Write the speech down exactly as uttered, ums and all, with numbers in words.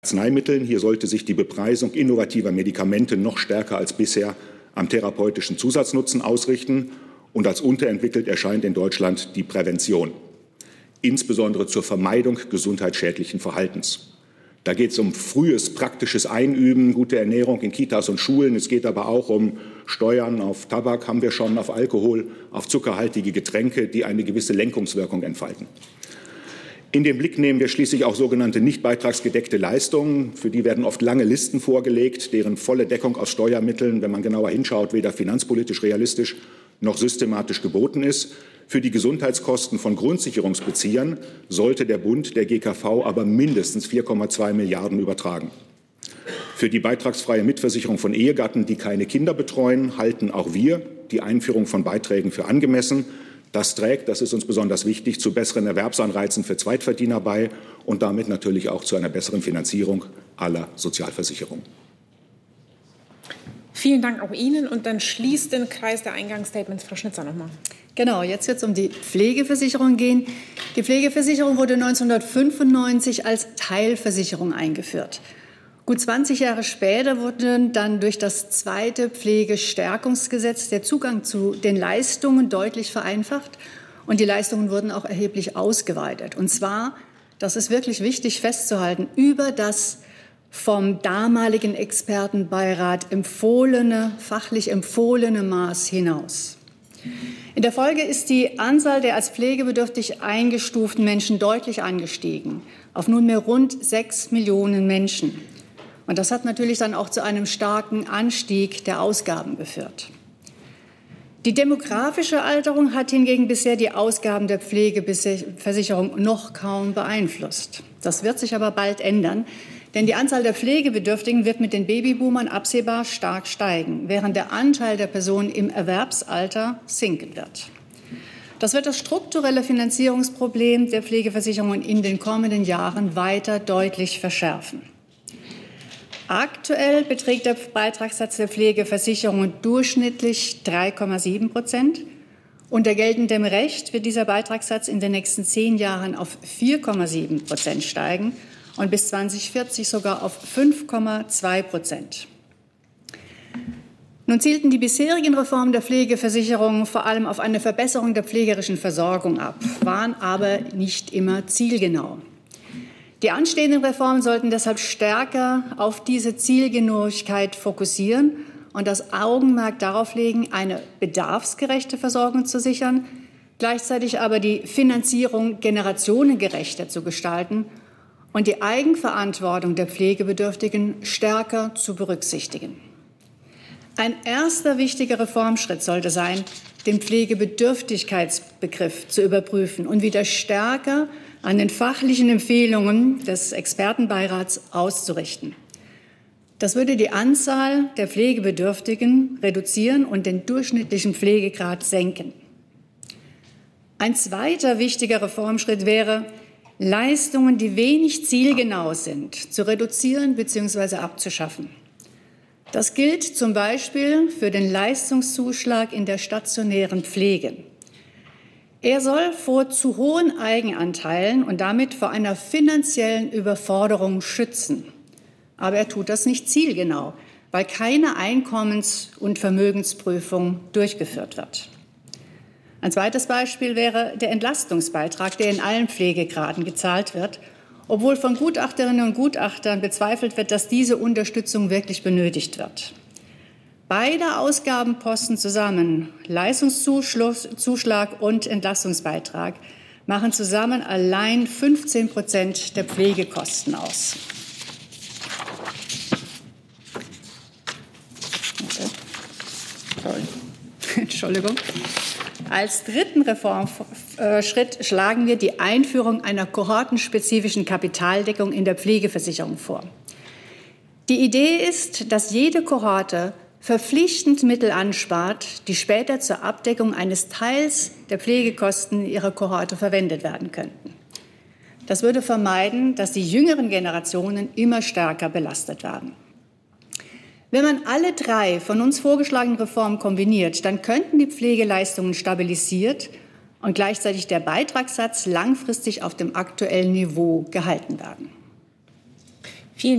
Arzneimitteln. Hier sollte sich die Bepreisung innovativer Medikamente noch stärker als bisher am therapeutischen Zusatznutzen ausrichten. Und als unterentwickelt erscheint in Deutschland die Prävention, insbesondere zur Vermeidung gesundheitsschädlichen Verhaltens. Da geht es um frühes praktisches Einüben, gute Ernährung in Kitas und Schulen. Es geht aber auch um Steuern auf Tabak, haben wir schon, auf Alkohol, auf zuckerhaltige Getränke, die eine gewisse Lenkungswirkung entfalten. In den Blick nehmen wir schließlich auch sogenannte nicht beitragsgedeckte Leistungen. Für die werden oft lange Listen vorgelegt, deren volle Deckung aus Steuermitteln, wenn man genauer hinschaut, weder finanzpolitisch realistisch noch systematisch geboten ist. Für die Gesundheitskosten von Grundsicherungsbeziehern sollte der Bund der G K V aber mindestens vier Komma zwei Milliarden übertragen. Für die beitragsfreie Mitversicherung von Ehegatten, die keine Kinder betreuen, halten auch wir die Einführung von Beiträgen für angemessen. Das trägt, das ist uns besonders wichtig, zu besseren Erwerbsanreizen für Zweitverdiener bei und damit natürlich auch zu einer besseren Finanzierung aller Sozialversicherungen. Vielen Dank auch Ihnen. Und dann schließt den Kreis der Eingangsstatements Frau Schnitzer noch mal. Genau, jetzt wird es um die Pflegeversicherung gehen. Die Pflegeversicherung wurde neunzehnhundertfünfundneunzig als Teilversicherung eingeführt. Gut zwanzig Jahre später wurde dann durch das zweite Pflegestärkungsgesetz der Zugang zu den Leistungen deutlich vereinfacht und die Leistungen wurden auch erheblich ausgeweitet. Und zwar, das ist wirklich wichtig festzuhalten, über das vom damaligen Expertenbeirat empfohlene, fachlich empfohlene Maß hinaus. In der Folge ist die Anzahl der als pflegebedürftig eingestuften Menschen deutlich angestiegen, auf nunmehr rund sechs Millionen Menschen. Und das hat natürlich dann auch zu einem starken Anstieg der Ausgaben geführt. Die demografische Alterung hat hingegen bisher die Ausgaben der Pflegeversicherung noch kaum beeinflusst. Das wird sich aber bald ändern, denn die Anzahl der Pflegebedürftigen wird mit den Babyboomern absehbar stark steigen, während der Anteil der Personen im Erwerbsalter sinken wird. Das wird das strukturelle Finanzierungsproblem der Pflegeversicherungen in den kommenden Jahren weiter deutlich verschärfen. Aktuell beträgt der Beitragssatz der Pflegeversicherungen durchschnittlich drei Komma sieben Prozent. Unter geltendem Recht wird dieser Beitragssatz in den nächsten zehn Jahren auf vier Komma sieben Prozent steigen und bis zweitausendvierzig sogar auf fünf Komma zwei Prozent. Nun zielten die bisherigen Reformen der Pflegeversicherung vor allem auf eine Verbesserung der pflegerischen Versorgung ab, waren aber nicht immer zielgenau. Die anstehenden Reformen sollten deshalb stärker auf diese Zielgenauigkeit fokussieren und das Augenmerk darauf legen, eine bedarfsgerechte Versorgung zu sichern, gleichzeitig aber die Finanzierung generationengerechter zu gestalten und die Eigenverantwortung der Pflegebedürftigen stärker zu berücksichtigen. Ein erster wichtiger Reformschritt sollte sein, den Pflegebedürftigkeitsbegriff zu überprüfen und wieder stärker an den fachlichen Empfehlungen des Expertenbeirats auszurichten. Das würde die Anzahl der Pflegebedürftigen reduzieren und den durchschnittlichen Pflegegrad senken. Ein zweiter wichtiger Reformschritt wäre, Leistungen, die wenig zielgenau sind, zu reduzieren bzw. abzuschaffen. Das gilt zum Beispiel für den Leistungszuschlag in der stationären Pflege. Er soll vor zu hohen Eigenanteilen und damit vor einer finanziellen Überforderung schützen. Aber er tut das nicht zielgenau, weil keine Einkommens- und Vermögensprüfung durchgeführt wird. Ein zweites Beispiel wäre der Entlastungsbeitrag, der in allen Pflegegraden gezahlt wird, obwohl von Gutachterinnen und Gutachtern bezweifelt wird, dass diese Unterstützung wirklich benötigt wird. Beide Ausgabenposten zusammen, Leistungszuschlag und Entlastungsbeitrag, machen zusammen allein fünfzehn Prozent der Pflegekosten aus. Okay. Entschuldigung. Als dritten Reformschritt schlagen wir die Einführung einer kohortenspezifischen Kapitaldeckung in der Pflegeversicherung vor. Die Idee ist, dass jede Kohorte verpflichtend Mittel anspart, die später zur Abdeckung eines Teils der Pflegekosten ihrer Kohorte verwendet werden könnten. Das würde vermeiden, dass die jüngeren Generationen immer stärker belastet werden. Wenn man alle drei von uns vorgeschlagenen Reformen kombiniert, dann könnten die Pflegeleistungen stabilisiert und gleichzeitig der Beitragssatz langfristig auf dem aktuellen Niveau gehalten werden.